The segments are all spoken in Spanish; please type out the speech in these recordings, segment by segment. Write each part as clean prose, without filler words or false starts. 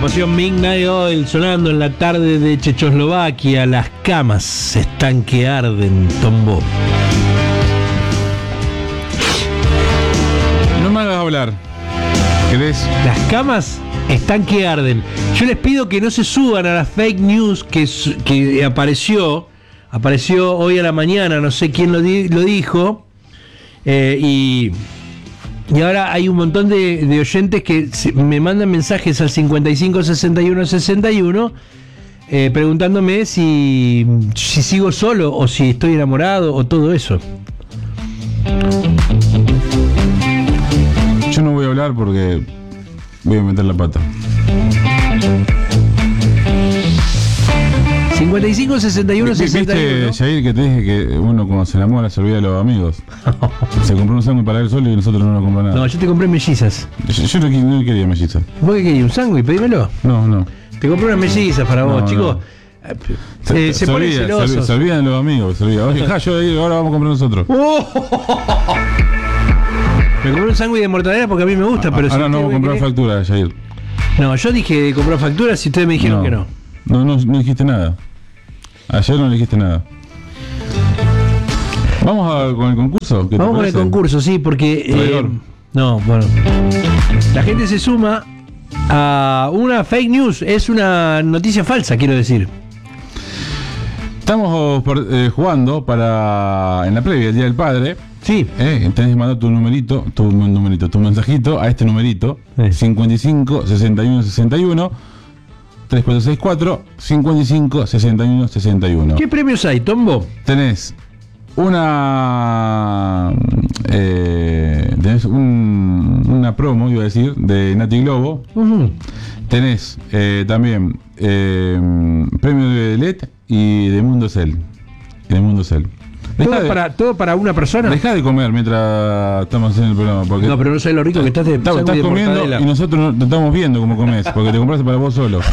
Agrupación Midnight Oil sonando en la tarde de Checoslovaquia. Las camas están que arden, Tombo. No me hagas hablar. ¿Querés? Las camas están que arden. Yo les pido que no se suban a la fake news que apareció hoy a la mañana, no sé quién lo dijo, y ahora hay un montón de oyentes que me mandan mensajes al 55 61 61 preguntándome si sigo solo o si estoy enamorado o todo eso. Yo no voy a hablar porque voy a meter la pata. 55 61 61. ¿Viste, Jair, que te dije que uno cuando se enamora se olvida de los amigos? Se compró un sándwich para él solo y nosotros no nos compró nada. No, yo te compré mellizas. Yo no quería mellizas. ¿Vos qué querías? ¿Un sándwich? Pedímelo. No. Te compré unas mellizas para vos, chicos. Se pone celoso. Se olvidan los amigos. Se olvidan. Oye, yo ahora vamos a comprar nosotros. Me compré un sándwich de mortadela porque a mí me gusta, pero ahora no vamos a comprar factura, Jair. No, yo dije de comprar facturas y ustedes me dijeron que no. No dijiste nada. Ayer no dijiste nada. ¿Vamos con el concurso? Vamos con el concurso, sí, porque... no, bueno. La gente se suma a una fake news. Es una noticia falsa, quiero decir. Estamos jugando en la previa del Día del Padre. Sí. Tenés que mandar tu mensajito a este numerito. 55 61 61 3464 55 61 61. ¿Qué premios hay, Tombo? Tenés una promo, iba a decir, de Nati Globo. Tenés también premio de LED y de Mundo Cell. ¿Todo para una persona? Deja de comer mientras estamos haciendo el programa. Porque no, pero no sabes lo rico que estás de estás comiendo mortadela. Y nosotros no te estamos viendo cómo comes, porque te compraste para vos solo.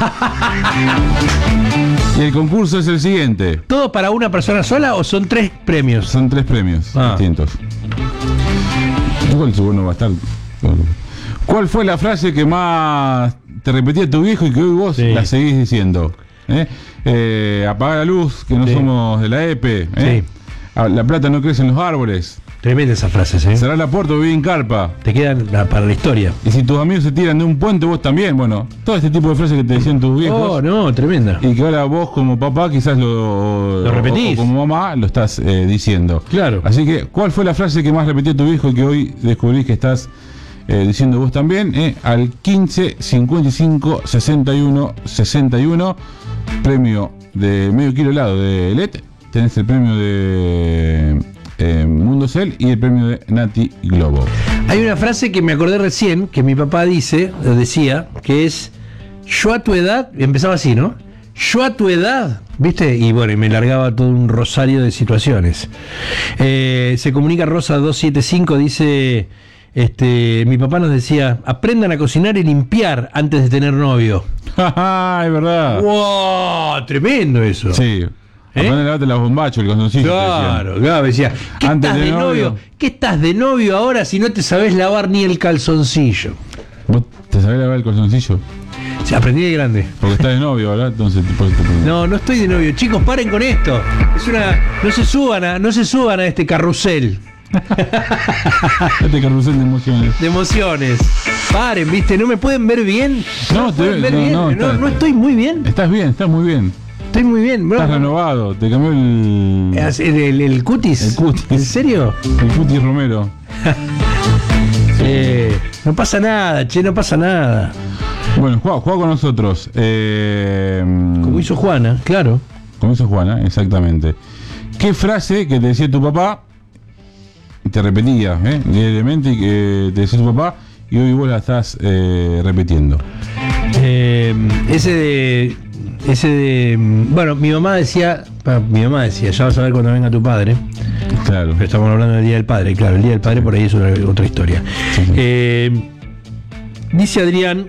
Y el concurso es el siguiente. ¿Todo para una persona sola o son 3 premios? Son 3 premios distintos. Igual seguro no va a estar. ¿Cuál fue la frase que más te repetía tu viejo y que hoy vos la seguís diciendo? Apaga la luz, que no somos de la EPE. La plata no crece en los árboles. Tremenda esa frase, ¿eh? Cerrar la puerta o vivir en carpa. Te quedan para la historia. Y si tus amigos se tiran de un puente, vos también. Bueno, todo este tipo de frases que te decían tus viejos. Oh, no, tremenda. Y que ahora vos como papá quizás lo repetís. O como mamá lo estás diciendo. Claro. Así que, ¿cuál fue la frase que más repetía tu viejo y que hoy descubrís que estás diciendo vos también? Al 15 55 61 61. Premio de medio kilo helado de LED. Tenés el premio de Mundo Cell y el premio de Nati Globo. Hay una frase que me acordé recién, que mi papá decía, que es: yo a tu edad, empezaba así, ¿no? Yo a tu edad, ¿viste? Y bueno, y me largaba todo un rosario de situaciones. Se comunica Rosa 275, dice: mi papá nos decía, aprendan a cocinar y limpiar antes de tener novio. Es verdad. ¡Wow! Tremendo eso. Sí. Aprende a lavarte las bombachos, el calzoncillo. Claro, decía, ¿qué antes estás de novio? ¿Qué estás de novio ahora si no te sabés lavar ni el calzoncillo? ¿Vos te sabés lavar el calzoncillo? Sí, aprendí de grande. Porque estás de novio, ¿verdad? Entonces No estoy de novio. Chicos, paren con esto. No se suban a este carrusel. Este carrusel de emociones. De emociones. Paren, ¿viste? ¿No me pueden ver bien? No estoy muy bien. Estás muy bien. Estoy muy bien, bro. Estás renovado, te cambió el cutis. El cutis. ¿En serio? El cutis Romero. No pasa nada, no pasa nada. Bueno, juega con nosotros. Como hizo Juana, claro. Como hizo Juana, exactamente. ¿Qué frase que te decía tu papá, te repetía diariamente, y que te decía tu papá, y hoy vos la estás repitiendo? Bueno, mi mamá decía, ya vas a ver cuando venga tu padre. Claro. Pero estamos hablando del Día del Padre, claro, el Día del Padre por ahí es otra historia. Sí. Dice Adrián,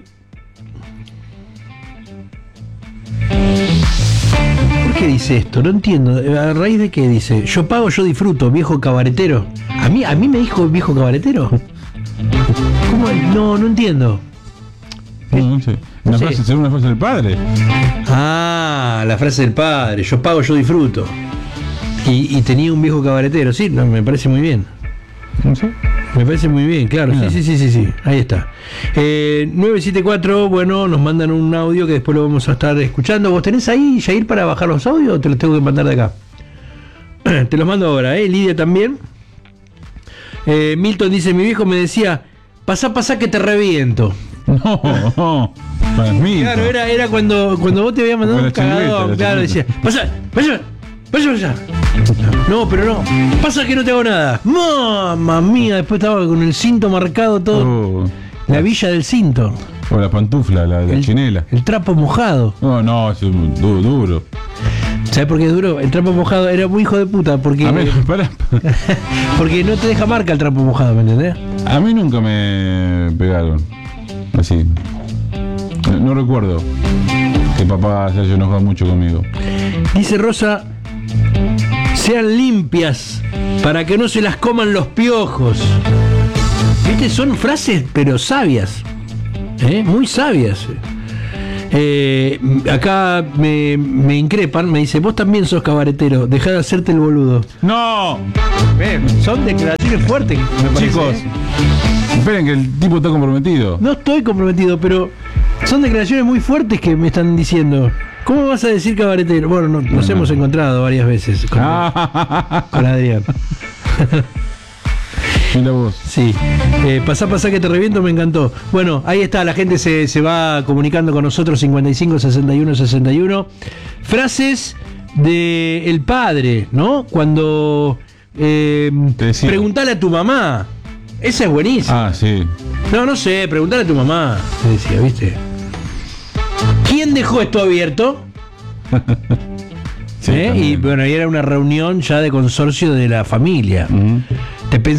¿por qué dice esto? No entiendo. ¿A raíz de qué dice? Yo pago, yo disfruto, viejo cabaretero. ¿A mí me dijo viejo cabaretero? ¿Cómo? No entiendo. No sé. Una Sí. frase, según una frase del padre. Ah, la frase del padre, yo pago, yo disfruto. Y tenía un viejo cabaretero, sí, no, me parece muy bien. No sé. Me parece muy bien, claro, Mira. sí, ahí está. 974, bueno, nos mandan un audio que después lo vamos a estar escuchando. ¿Vos tenés ahí, Yair, para bajar los audios o te los tengo que mandar de acá? Te los mando ahora, Lidia también. Milton dice, mi viejo me decía, pasá que te reviento. No, para mí. Claro, era cuando vos te habías mandado Con un la chingüeta, cagadón, la claro, decía, chingüeta. pasa allá. No, pero no, pasa que no te hago nada. Mamma mía, después estaba con el cinto marcado todo. Oh, La villa del cinto. o la pantufla, la chinela. El trapo mojado. No, es duro. ¿Sabes por qué es duro? El trapo mojado era muy hijo de puta porque, A mí, pará. porque no te deja marca el trapo mojado, ¿me entendés? A mí nunca me pegaron. Así. No recuerdo que papá se haya enojado mucho conmigo. Dice Rosa, sean limpias para que no se las coman los piojos. ¿Viste? Son frases pero sabias. Muy sabias. Acá me increpan, me dice, vos también sos cabaretero, dejá de hacerte el boludo. ¡No! Son declaraciones fuertes, me parece. Chicos, esperen que el tipo está comprometido. No estoy comprometido, pero son declaraciones muy fuertes que me están diciendo. ¿Cómo vas a decir cabaretero? Bueno, nos hemos encontrado varias veces con Adrián. Mira vos. Sí, pasá que te reviento, me encantó. Bueno, ahí está, la gente se va comunicando con nosotros, 55 61 61. Frases de el padre, ¿no? Cuando preguntale a tu mamá. Esa es buenísima. Ah, sí. No sé, preguntale a tu mamá, te decía, ¿viste? ¿Quién dejó esto abierto? Sí, Y bueno, ahí era una reunión ya de consorcio de la familia. Ujú. Te